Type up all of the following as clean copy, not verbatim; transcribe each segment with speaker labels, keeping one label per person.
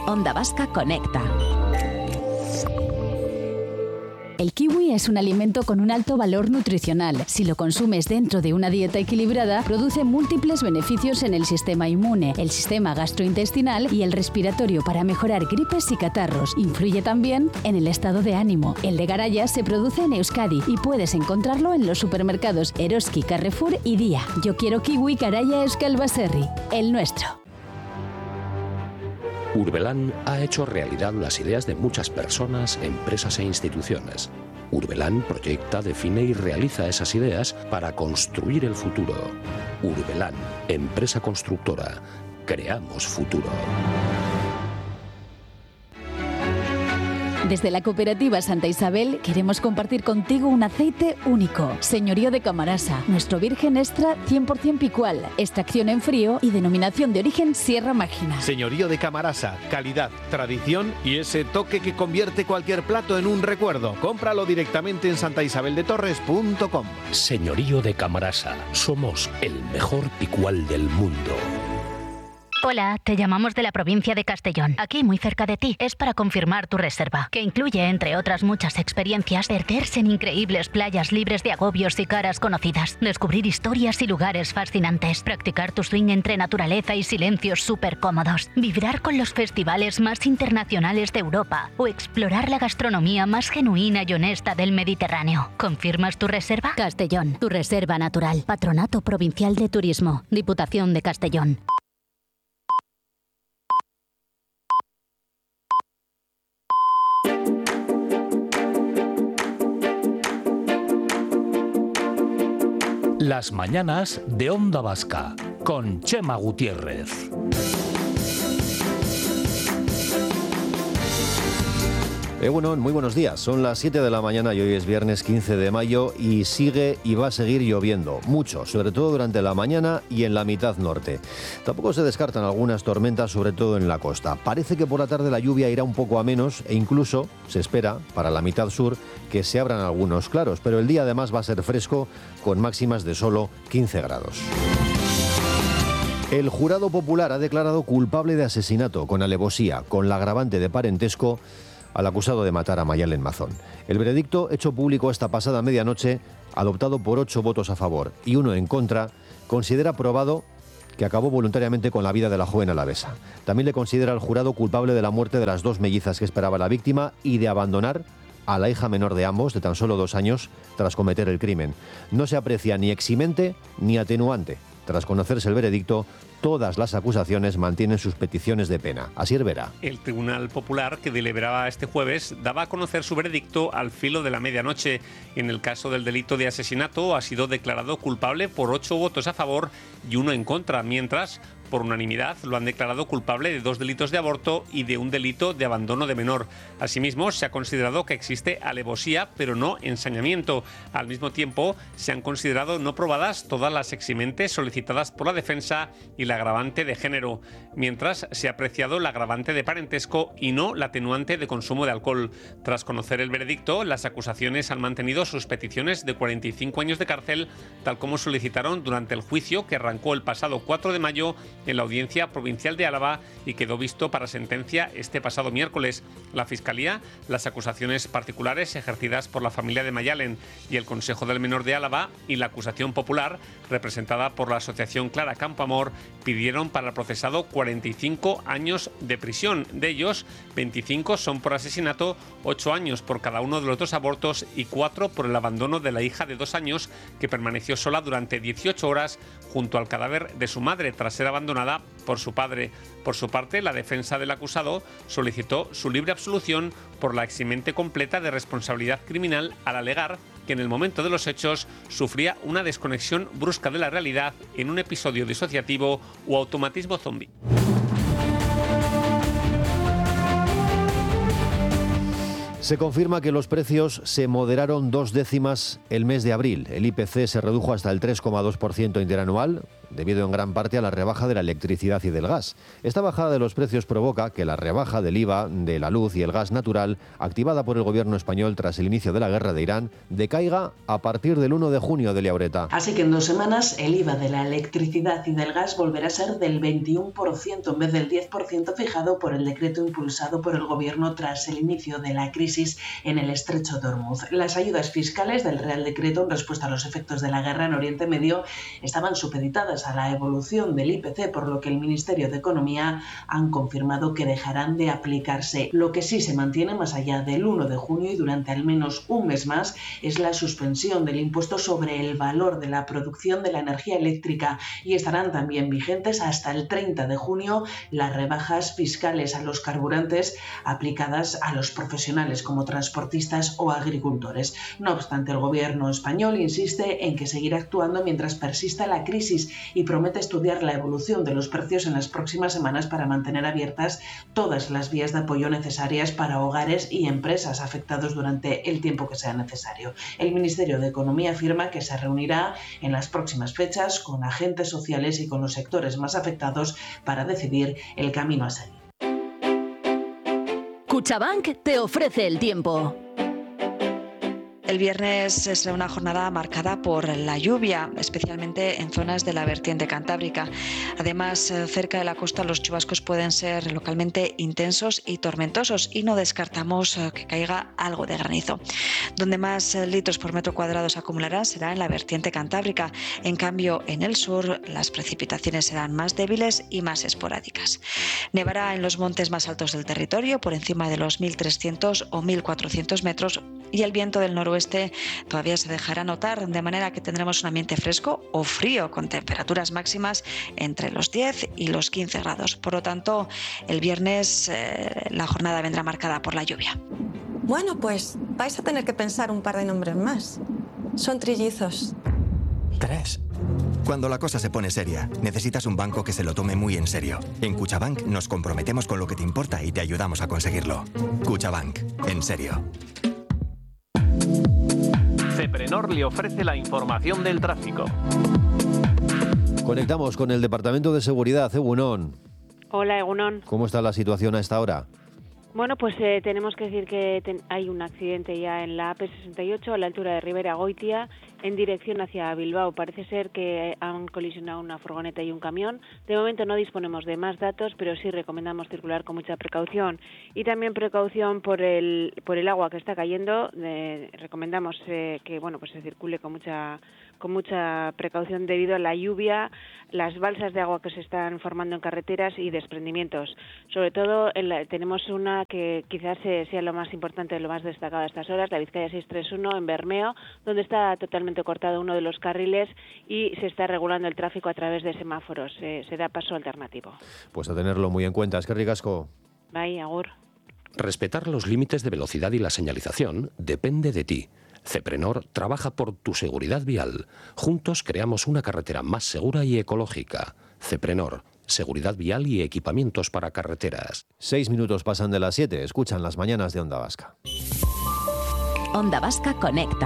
Speaker 1: Onda Vasca Conecta. El kiwi es un alimento con un alto valor nutricional. Si lo consumes dentro de una dieta equilibrada, produce múltiples beneficios en el sistema inmune, el sistema gastrointestinal y el respiratorio para mejorar gripes y catarros. Influye también en el estado de ánimo. El de Garaya se produce en Euskadi y puedes encontrarlo en los supermercados Eroski, Carrefour y Día. Yo quiero kiwi Garaya Euskal Baserri, el nuestro.
Speaker 2: Urbelán ha hecho realidad las ideas de muchas personas, empresas e instituciones. Urbelán proyecta, define y realiza esas ideas para construir el futuro. Urbelán, empresa constructora. Creamos futuro.
Speaker 1: Desde la cooperativa Santa Isabel queremos compartir contigo un aceite único. Señorío de Camarasa, nuestro virgen extra 100% picual, extracción en frío y denominación de origen Sierra Mágina.
Speaker 3: Señorío de Camarasa, calidad, tradición y ese toque que convierte cualquier plato en un recuerdo. Cómpralo directamente en santaisabeldetorres.com.
Speaker 2: Señorío de Camarasa, somos el mejor picual del mundo.
Speaker 4: Hola, te llamamos de la provincia de Castellón, aquí muy cerca de ti. Es para confirmar tu reserva, que incluye, entre otras muchas experiencias, perderse en increíbles playas libres de agobios y caras conocidas, descubrir historias y lugares fascinantes, practicar tu swing entre naturaleza y silencios súper cómodos, vibrar con los festivales más internacionales de Europa o explorar la gastronomía más genuina y honesta del Mediterráneo. ¿Confirmas tu reserva?
Speaker 1: Castellón, tu reserva natural. Patronato Provincial de Turismo, Diputación de Castellón.
Speaker 2: Las mañanas de Onda Vasca, con Chema Gutiérrez.
Speaker 5: Bueno, muy buenos días. Son las 7 de la mañana y hoy es viernes 15 de mayo y sigue y va a seguir lloviendo. Mucho, sobre todo durante la mañana y en la mitad norte. Tampoco se descartan algunas tormentas, sobre todo en la costa. Parece que por la tarde la lluvia irá un poco a menos e incluso se espera, para la mitad sur, que se abran algunos claros. Pero el día además va a ser fresco, con máximas de solo 15 grados. El jurado popular ha declarado culpable de asesinato con alevosía, con la agravante de parentesco, al acusado de matar a Mayalen Mazón. El veredicto, hecho público esta pasada medianoche, adoptado por 8 votos a favor y 1 en contra, considera probado que acabó voluntariamente con la vida de la joven alavesa. También le considera al jurado culpable de la muerte de las 2 mellizas que esperaba la víctima y de abandonar a la hija menor de ambos, de tan solo 2 años, tras cometer el crimen. No se aprecia ni eximente ni atenuante. Tras conocerse el veredicto, todas las acusaciones mantienen sus peticiones de pena. Asier Vera.
Speaker 6: El Tribunal Popular, que deliberaba este jueves, daba a conocer su veredicto al filo de la medianoche. En el caso del delito de asesinato, ha sido declarado culpable por 8 votos a favor y 1 en contra, mientras, por unanimidad, lo han declarado culpable de 2 delitos de aborto y de un delito de abandono de menor. Asimismo, se ha considerado que existe alevosía, pero no ensañamiento. Al mismo tiempo, se han considerado no probadas todas las eximentes solicitadas por la defensa y la agravante de género, mientras se ha apreciado la agravante de parentesco y no la atenuante de consumo de alcohol. Tras conocer el veredicto, las acusaciones han mantenido sus peticiones de 45 años de cárcel, tal como solicitaron durante el juicio que arrancó el pasado 4 de mayo en la Audiencia Provincial de Álava y quedó visto para sentencia este pasado miércoles. La Fiscalía, las acusaciones particulares ejercidas por la familia de Mayalen y el Consejo del Menor de Álava y la acusación popular, representada por la Asociación Clara Campoamor, pidieron para el procesado 45 años de prisión. De ellos, 25 son por asesinato, 8 años por cada uno de los 2 abortos y 4 por el abandono de la hija de 2 años que permaneció sola durante 18 horas junto al cadáver de su madre tras ser abandonada por su padre. Por su parte, la defensa del acusado solicitó su libre absolución por la eximente completa de responsabilidad criminal al alegar que en el momento de los hechos sufría una desconexión brusca de la realidad en un episodio disociativo o automatismo zombie.
Speaker 5: Se confirma que los precios se moderaron 2 décimas el mes de abril. El IPC se redujo hasta el 3,2% interanual, debido en gran parte a la rebaja de la electricidad y del gas. Esta bajada de los precios provoca que la rebaja del IVA de la luz y el gas natural, activada por el gobierno español tras el inicio de la guerra de Irán, decaiga a partir del 1 de junio de Liaureta.
Speaker 7: Así que en 2 semanas el IVA de la electricidad y del gas volverá a ser del 21% en vez del 10% fijado por el decreto impulsado por el gobierno tras el inicio de la crisis en el estrecho de Hormuz. Las ayudas fiscales del Real Decreto en respuesta a los efectos de la guerra en Oriente Medio estaban supeditadas a la evolución del IPC, por lo que el Ministerio de Economía han confirmado que dejarán de aplicarse. Lo que sí se mantiene más allá del 1 de junio y durante al menos un mes más es la suspensión del impuesto sobre el valor de la producción de la energía eléctrica, y estarán también vigentes hasta el 30 de junio las rebajas fiscales a los carburantes aplicadas a los profesionales como transportistas o agricultores. No obstante, el gobierno español insiste en que seguirá actuando mientras persista la crisis y promete estudiar la evolución de los precios en las próximas semanas para mantener abiertas todas las vías de apoyo necesarias para hogares y empresas afectados durante el tiempo que sea necesario. El Ministerio de Economía afirma que se reunirá en las próximas fechas con agentes sociales y con los sectores más afectados para decidir el camino a seguir.
Speaker 1: Cuchabank te ofrece el tiempo.
Speaker 8: El viernes será una jornada marcada por la lluvia, especialmente en zonas de la vertiente cantábrica. Además, cerca de la costa los chubascos pueden ser localmente intensos y tormentosos, y no descartamos que caiga algo de granizo. Donde más litros por metro cuadrado se acumularán será en la vertiente cantábrica. En cambio, en el sur las precipitaciones serán más débiles y más esporádicas. Nevará en los montes más altos del territorio, por encima de los 1.300 o 1.400 metros, y el viento del noroeste todavía se dejará notar, de manera que tendremos un ambiente fresco o frío, con temperaturas máximas entre los 10 y los 15 grados. Por lo tanto, el viernes la jornada vendrá marcada por la lluvia.
Speaker 9: Bueno, pues vais a tener que pensar un par de nombres más. Son trillizos.
Speaker 10: 3. Cuando la cosa se pone seria, necesitas un banco que se lo tome muy en serio. En Cuchabank nos comprometemos con lo que te importa y te ayudamos a conseguirlo. Cuchabank, en serio.
Speaker 3: Ceprenor le ofrece la información del tráfico.
Speaker 5: Conectamos con el Departamento de Seguridad, Egunon.
Speaker 11: Hola, Egunon.
Speaker 5: ¿Cómo está la situación a esta hora?
Speaker 11: Bueno, pues tenemos que decir que hay un accidente ya en la AP68 a la altura de Ribera Goitia en dirección hacia Bilbao. Parece ser que han colisionado una furgoneta y un camión. De momento no disponemos de más datos, pero sí recomendamos circular con mucha precaución. Y también precaución por el agua que está cayendo. Recomendamos que bueno, pues se circule con mucha precaución debido a la lluvia, las balsas de agua que se están formando en carreteras y desprendimientos. Sobre todo tenemos una que quizás sea lo más importante, lo más destacado a estas horas, la Vizcaya 631 en Bermeo, donde está totalmente cortado uno de los carriles y se está regulando el tráfico a través de semáforos. Se da paso alternativo.
Speaker 5: Pues a tenerlo muy en cuenta. Eskerrik asko.
Speaker 11: Bai, agur.
Speaker 2: Respetar los límites de velocidad y la señalización depende de ti. Ceprenor trabaja por tu seguridad vial. Juntos creamos una carretera más segura y ecológica. Ceprenor, seguridad vial y equipamientos para carreteras.
Speaker 5: 6 minutos pasan de las 7. Escuchan las mañanas de Onda Vasca.
Speaker 1: Onda Vasca conecta.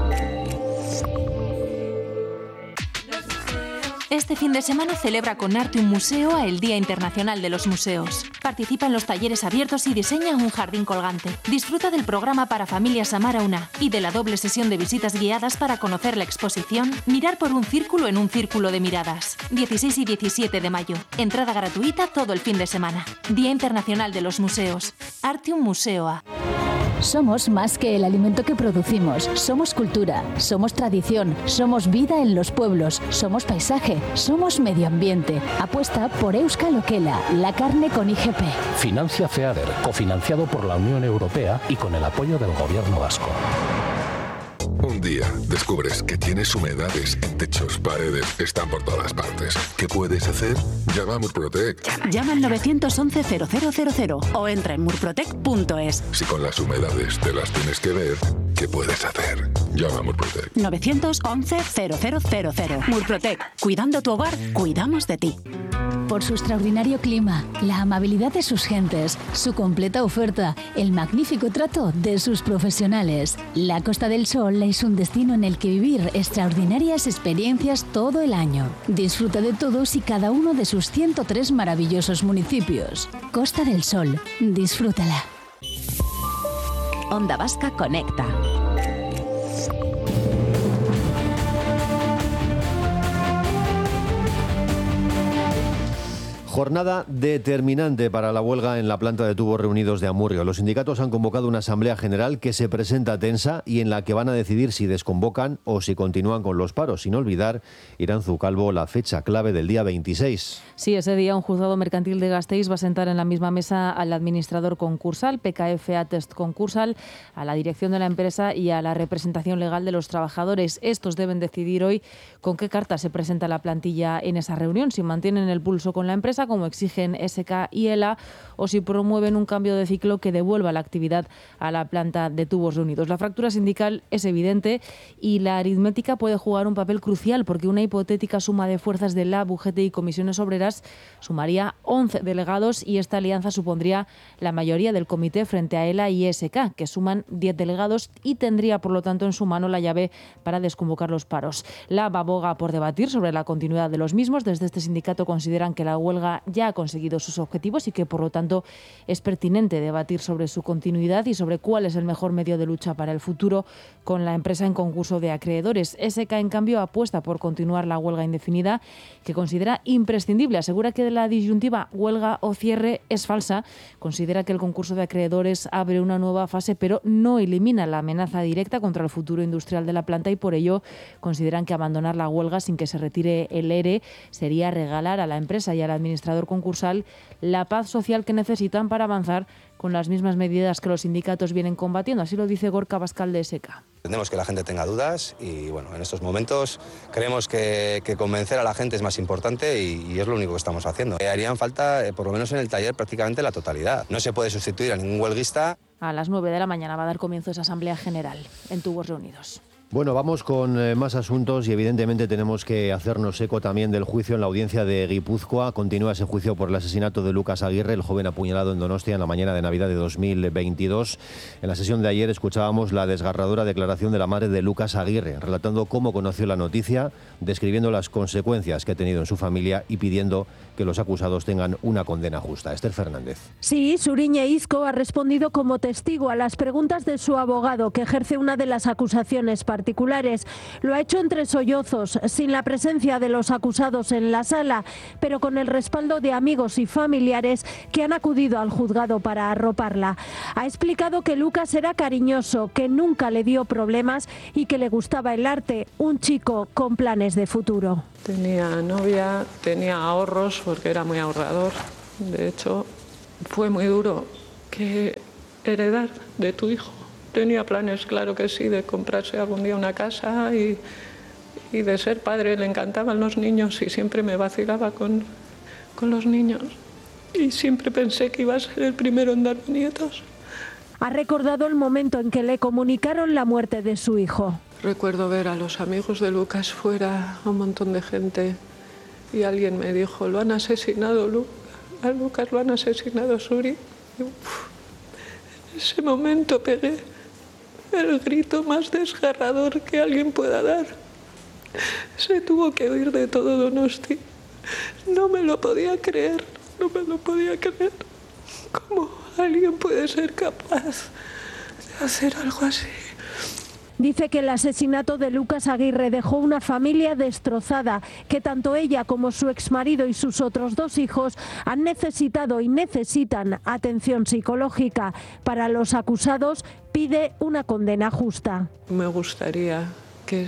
Speaker 12: Este fin de semana celebra con Artium Museo el Día Internacional de los Museos. Participa en los talleres abiertos y diseña un jardín colgante. Disfruta del programa para familias Amar a una y de la doble sesión de visitas guiadas para conocer la exposición Mirar por un círculo en un círculo de miradas. 16 y 17 de mayo. Entrada gratuita todo el fin de semana. Día Internacional de los Museos. Artium Museoa.
Speaker 1: Somos más que el alimento que producimos. Somos cultura, somos tradición, somos vida en los pueblos, somos paisaje, somos medio ambiente. Apuesta por Euskal Okela, la carne con IGP.
Speaker 2: Financia FEADER, cofinanciado por la Unión Europea y con el apoyo del Gobierno vasco.
Speaker 13: Un día descubres que tienes humedades en techos, paredes, están por todas partes. ¿Qué puedes hacer? Llama a Murprotec.
Speaker 14: Llama al 911-0000 o entra en murprotec.es.
Speaker 13: Si con las humedades te las tienes que ver, ¿qué puedes hacer? Llama a Murprotec.
Speaker 14: 911-0000. Murprotec. Cuidando tu hogar, cuidamos de ti.
Speaker 1: por su extraordinario clima, la amabilidad de sus gentes, su completa oferta, el magnífico trato de sus profesionales. La Costa del Sol es un destino en el que vivir extraordinarias experiencias todo el año. Disfruta de todos y cada uno de sus 103 maravillosos municipios. Costa del Sol, disfrútala.
Speaker 14: Onda Vasca Conecta.
Speaker 5: Jornada determinante para la huelga en la planta de tubos reunidos de Amurrio. Los sindicatos han convocado una asamblea general que se presenta tensa y en la que van a decidir si desconvocan o si continúan con los paros. Sin olvidar, Iranzu Calvo, la fecha clave del día 26.
Speaker 15: Sí, ese día un juzgado mercantil de Gasteiz va a sentar en la misma mesa al administrador concursal, PKF Atest Concursal, a la dirección de la empresa y a la representación legal de los trabajadores. Estos deben decidir hoy con qué carta se presenta la plantilla en esa reunión, si mantienen el pulso con la empresa, como exigen SK y ELA, o si promueven un cambio de ciclo que devuelva la actividad a la planta de tubos reunidos. La fractura sindical es evidente y la aritmética puede jugar un papel crucial, porque una hipotética suma de fuerzas de LAB, UGT y comisiones obreras sumaría 11 delegados y esta alianza supondría la mayoría del comité frente a ELA y SK, que suman 10 delegados y tendría, por lo tanto, en su mano la llave para desconvocar los paros. LAB aboga por debatir sobre la continuidad de los mismos. Desde este sindicato consideran que la huelga ya ha conseguido sus objetivos y que, por lo tanto, es pertinente debatir sobre su continuidad y sobre cuál es el mejor medio de lucha para el futuro con la empresa en concurso de acreedores. SK, en cambio, apuesta por continuar la huelga indefinida, que considera imprescindible. Asegura que la disyuntiva huelga o cierre es falsa. Considera que el concurso de acreedores abre una nueva fase, pero no elimina la amenaza directa contra el futuro industrial de la planta, y por ello consideran que abandonar la huelga sin que se retire el ERE sería regalar a la empresa y al administrador concursal la paz social que necesitan para avanzar con las mismas medidas que los sindicatos vienen combatiendo. Así lo dice Gorka Bascal de SK.
Speaker 16: Entendemos que la gente tenga dudas y, bueno, en estos momentos creemos que convencer a la gente es más importante y es lo único que estamos haciendo. Harían falta, por lo menos en el taller, prácticamente la totalidad. No se puede sustituir a ningún huelguista.
Speaker 15: A las 9 de la mañana va a dar comienzo esa asamblea general en Tubos Reunidos.
Speaker 5: Bueno, vamos con más asuntos y evidentemente tenemos que hacernos eco también del juicio en la audiencia de Guipúzcoa. Continúa ese juicio por el asesinato de Lucas Aguirre, el joven apuñalado en Donostia en la mañana de Navidad de 2022. En la sesión de ayer escuchábamos la desgarradora declaración de la madre de Lucas Aguirre, relatando cómo conoció la noticia, describiendo las consecuencias que ha tenido en su familia y pidiendo que los acusados tengan una condena justa. Esther Fernández.
Speaker 17: Sí, Suriñe Izco ha respondido como testigo a las preguntas de su abogado, que ejerce una de las acusaciones particulares. Lo ha hecho entre sollozos, sin la presencia de los acusados en la sala, pero con el respaldo de amigos y familiares que han acudido al juzgado para arroparla. Ha explicado que Lucas era cariñoso, que nunca le dio problemas y que le gustaba el arte, un chico con planes de futuro.
Speaker 18: Tenía novia, tenía ahorros porque era muy ahorrador. De hecho, fue muy duro que heredar de tu hijo. Tenía planes, claro que sí, de comprarse algún día una casa y de ser padre. Le encantaban los niños y siempre me vacilaba con los niños. Y siempre pensé que iba a ser el primero en darme nietos.
Speaker 17: Ha recordado el momento en que le comunicaron la muerte de su hijo.
Speaker 18: Recuerdo ver a los amigos de Lucas fuera, a un montón de gente, y alguien me dijo: lo han asesinado, a Lucas lo han asesinado, Suri. Y, en ese momento pegué el grito más desgarrador que alguien pueda dar. Se tuvo que huir de todo Donosti. No me lo podía creer, no me lo podía creer. ¿Cómo alguien puede ser capaz de hacer algo así?
Speaker 17: Dice que el asesinato de Lucas Aguirre dejó una familia destrozada, que tanto ella como su exmarido y sus otros 2 hijos han necesitado y necesitan atención psicológica. Para los acusados pide una condena justa.
Speaker 18: Me gustaría que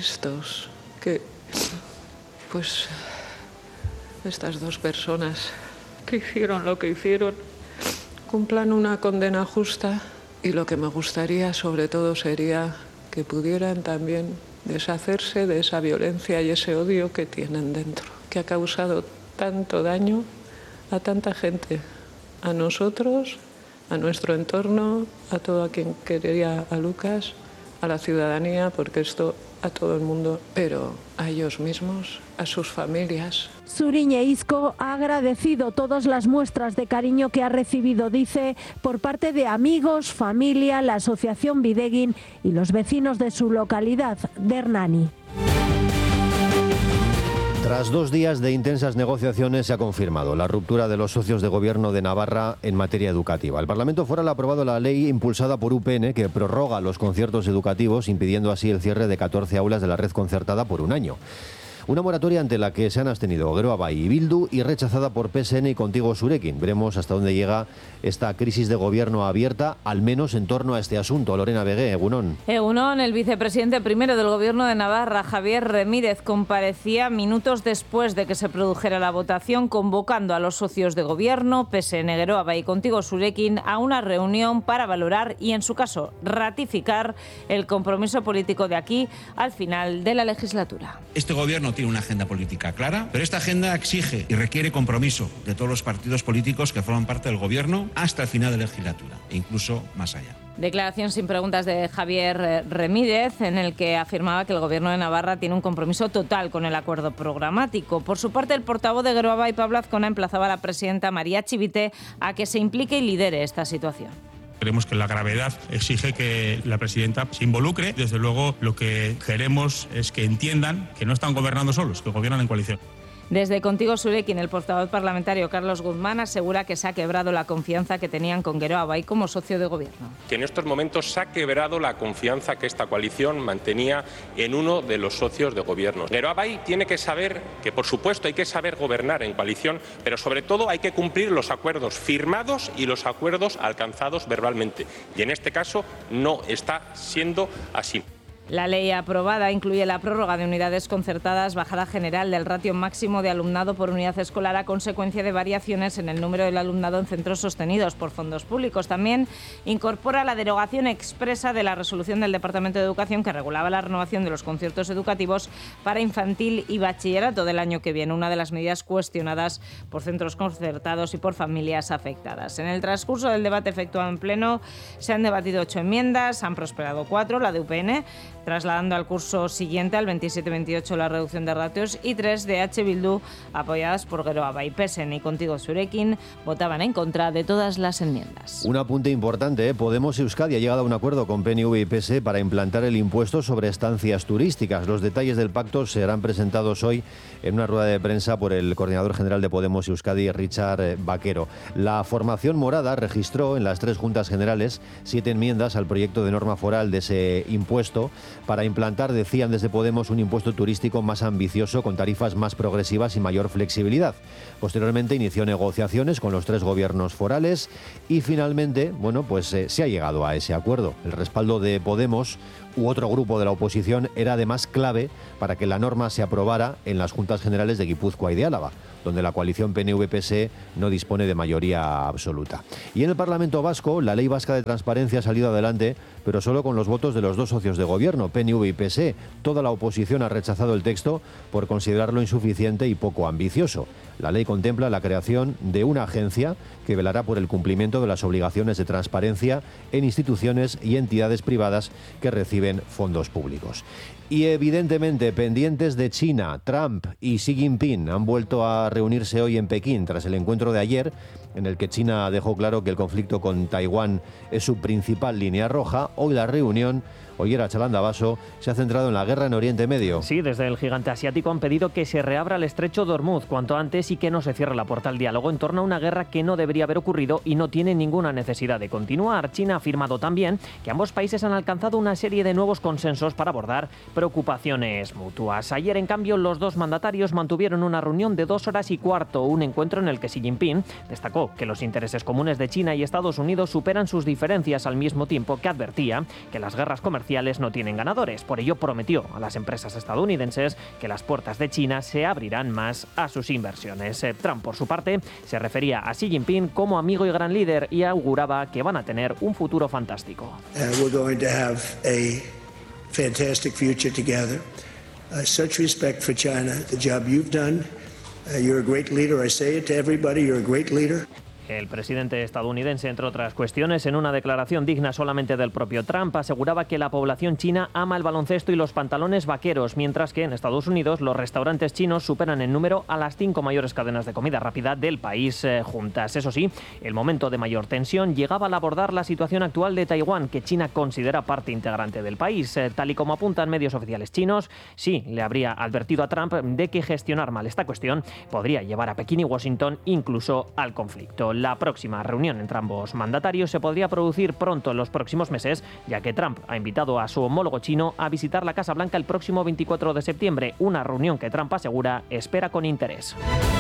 Speaker 18: estas 2 personas que hicieron lo que hicieron cumplan una condena justa, y lo que me gustaría sobre todo sería que pudieran también deshacerse de esa violencia y ese odio que tienen dentro, que ha causado tanto daño a tanta gente, a nosotros, a nuestro entorno, a todo quien quería a Lucas, a la ciudadanía, porque esto a todo el mundo, pero a ellos mismos, a sus familias.
Speaker 17: Zuriñe Izco ha agradecido todas las muestras de cariño que ha recibido, dice, por parte de amigos, familia, la asociación Videguin y los vecinos de su localidad, de Hernani.
Speaker 5: Tras 2 días de intensas negociaciones se ha confirmado la ruptura de los socios de gobierno de Navarra en materia educativa. El Parlamento Foral ha aprobado la ley impulsada por UPN que prorroga los conciertos educativos, impidiendo así el cierre de 14 aulas de la red concertada por 1 año. Una moratoria ante la que se han abstenido Geroa y Bildu y rechazada por PSN y Contigo Zurekin. Veremos hasta dónde llega esta crisis de gobierno abierta, al menos en torno a este asunto. Lorena Begué, Egunon.
Speaker 15: Egunon, el vicepresidente primero del gobierno de Navarra, Javier Remídez, comparecía minutos después de que se produjera la votación, convocando a los socios de gobierno, PSN, Geroa y Contigo Zurekin, a una reunión para valorar y, en su caso, ratificar el compromiso político de aquí al final de la legislatura.
Speaker 19: Este gobierno tiene una agenda política clara, pero esta agenda exige y requiere compromiso de todos los partidos políticos que forman parte del gobierno hasta el final de la legislatura e incluso más allá.
Speaker 15: Declaración sin preguntas de Javier Remídez, en el que afirmaba que el Gobierno de Navarra tiene un compromiso total con el acuerdo programático. Por su parte, el portavoz de Geroa y Pablo Azcona emplazaba a la presidenta María Chivite a que se implique y lidere esta situación.
Speaker 20: Creemos que la gravedad exige que la presidenta se involucre. Desde luego, lo que queremos es que entiendan que no están gobernando solos, que gobiernan en coalición.
Speaker 15: Desde Contigo Zurekin, el portavoz parlamentario Carlos Guzmán asegura que se ha quebrado la confianza que tenían con Geroa Bai como socio de gobierno.
Speaker 21: Que en estos momentos se ha quebrado la confianza que esta coalición mantenía en uno de los socios de gobierno. Geroa Bai tiene que saber que, por supuesto, hay que saber gobernar en coalición, pero sobre todo hay que cumplir los acuerdos firmados y los acuerdos alcanzados verbalmente. Y en este caso no está siendo así.
Speaker 15: La ley aprobada incluye la prórroga de unidades concertadas, bajada general del ratio máximo de alumnado por unidad escolar a consecuencia de variaciones en el número del alumnado en centros sostenidos por fondos públicos. También incorpora la derogación expresa de la resolución del Departamento de Educación que regulaba la renovación de los conciertos educativos para infantil y bachillerato del año que viene, una de las medidas cuestionadas por centros concertados y por familias afectadas. En el transcurso del debate efectuado en pleno se han debatido 8 enmiendas, han prosperado 4, la de UPN, trasladando al curso siguiente, al 27-28, la reducción de ratios, y 3 de H. Bildu, apoyadas por Geroa Bai, PSN y Contigo Zurekin, votaban en contra de todas las enmiendas.
Speaker 5: Un apunte importante, Podemos Euskadi ha llegado a un acuerdo con PNV y PS para implantar el impuesto sobre estancias turísticas. Los detalles del pacto serán presentados hoy en una rueda de prensa por el coordinador general de Podemos Euskadi, Richard Vaquero. La formación morada registró en las 3 juntas generales 7 enmiendas al proyecto de norma foral de ese impuesto, para implantar, decían desde Podemos, un impuesto turístico más ambicioso, con tarifas más progresivas y mayor flexibilidad. Posteriormente inició negociaciones con los 3 gobiernos forales y finalmente, se ha llegado a ese acuerdo. El respaldo de Podemos u otro grupo de la oposición era además clave para que la norma se aprobara en las Juntas Generales de Guipúzcoa y de Álava, donde la coalición PNV-PSE no dispone de mayoría absoluta. Y en el Parlamento Vasco, la Ley Vasca de Transparencia ha salido adelante, pero solo con los votos de los 2 socios de gobierno, PNV y PSE. Toda la oposición ha rechazado el texto por considerarlo insuficiente y poco ambicioso. La ley contempla la creación de una agencia que velará por el cumplimiento de las obligaciones de transparencia en instituciones y entidades privadas que reciben fondos públicos. Y evidentemente pendientes de China, Trump y Xi Jinping han vuelto a reunirse hoy en Pekín tras el encuentro de ayer, en el que China dejó claro que el conflicto con Taiwán es su principal línea roja. Hoy la reunión, Ollera Chalanda Baso, se ha centrado en la guerra en Oriente Medio.
Speaker 22: Sí, desde el gigante asiático han pedido que se reabra el estrecho de Hormuz cuanto antes y que no se cierre la puerta al diálogo en torno a una guerra que no debería haber ocurrido y no tiene ninguna necesidad de continuar. China ha afirmado también que ambos países han alcanzado una serie de nuevos consensos para abordar preocupaciones mutuas. Ayer, en cambio, los 2 mandatarios mantuvieron una reunión de 2 horas y cuarto, un encuentro en el que Xi Jinping destacó que los intereses comunes de China y Estados Unidos superan sus diferencias, al mismo tiempo que advertía que las guerras comerciales no tienen ganadores. Por ello prometió a las empresas estadounidenses que las puertas de China se abrirán más a sus inversiones. Trump, por su parte, se refería a Xi Jinping como amigo y gran líder y auguraba que van a tener un futuro fantástico.
Speaker 23: We're going to have a fantastic future together. Such respect for China, the job you've done. You're a great leader. I say it to everybody, you're a great leader.
Speaker 22: El presidente estadounidense, entre otras cuestiones, en una declaración digna solamente del propio Trump, aseguraba que la población china ama el baloncesto y los pantalones vaqueros, mientras que en Estados Unidos los restaurantes chinos superan en número a las 5 mayores cadenas de comida rápida del país juntas. Eso sí, el momento de mayor tensión llegaba al abordar la situación actual de Taiwán, que China considera parte integrante del país. Tal y como apuntan medios oficiales chinos, sí le habría advertido a Trump de que gestionar mal esta cuestión podría llevar a Pekín y Washington incluso al conflicto. La próxima reunión entre ambos mandatarios se podría producir pronto en los próximos meses, ya que Trump ha invitado a su homólogo chino a visitar la Casa Blanca el próximo 24 de septiembre, una reunión que Trump asegura espera con interés.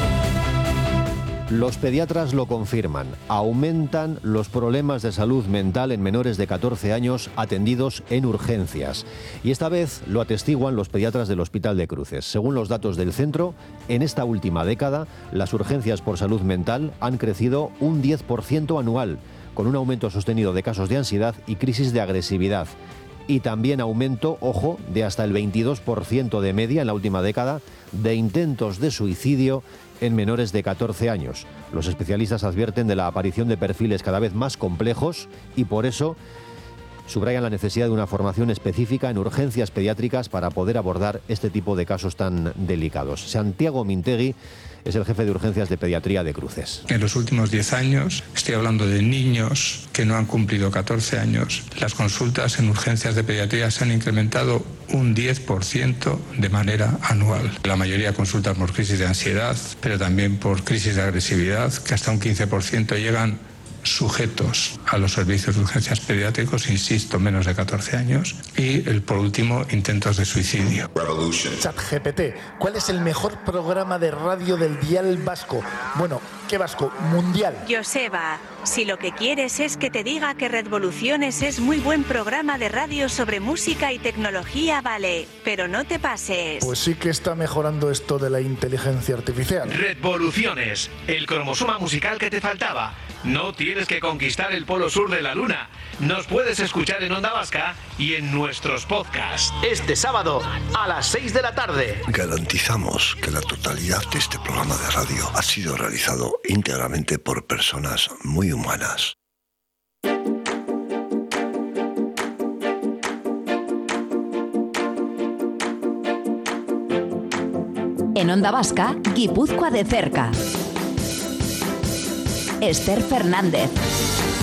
Speaker 5: Los pediatras lo confirman. Aumentan los problemas de salud mental en menores de 14 años atendidos en urgencias. Y esta vez lo atestiguan los pediatras del Hospital de Cruces. Según los datos del centro, en esta última década, las urgencias por salud mental han crecido un 10% anual, con un aumento sostenido de casos de ansiedad y crisis de agresividad. Y también aumento, ojo, de hasta el 22% de media en la última década de intentos de suicidio en menores de 14 años. Los especialistas advierten de la aparición de perfiles cada vez más complejos y por eso subrayan la necesidad de una formación específica en urgencias pediátricas para poder abordar este tipo de casos tan delicados. Santiago Mintegui es el jefe de urgencias de pediatría de Cruces.
Speaker 4: En los últimos 10 años, estoy hablando de niños que no han cumplido 14 años, las consultas en urgencias de pediatría se han incrementado un 10% de manera anual. La mayoría consultan por crisis de ansiedad, pero también por crisis de agresividad, que hasta un 15% llegan sujetos a los servicios de urgencias pediátricos, insisto, menos de 14 años, y por último, intentos de suicidio.
Speaker 6: ChatGPT, ¿cuál es el mejor programa de radio del dial vasco? Bueno, ¿qué vasco? Mundial.
Speaker 7: Joseba, si lo que quieres es que te diga que Redvoluciones es muy buen programa de radio sobre música y tecnología, vale, pero no te pases.
Speaker 6: Pues sí que está mejorando esto de la inteligencia artificial.
Speaker 24: Redvoluciones, el cromosoma musical que te faltaba. No tienes que conquistar el polo sur de la luna. Nos puedes escuchar en Onda Vasca y en nuestros podcasts. Este sábado a las 6 de la tarde.
Speaker 25: Garantizamos que la totalidad de este programa de radio ha sido realizado íntegramente por personas muy humanas.
Speaker 26: En Onda Vasca, Guipúzcoa de cerca. Esther Fernández.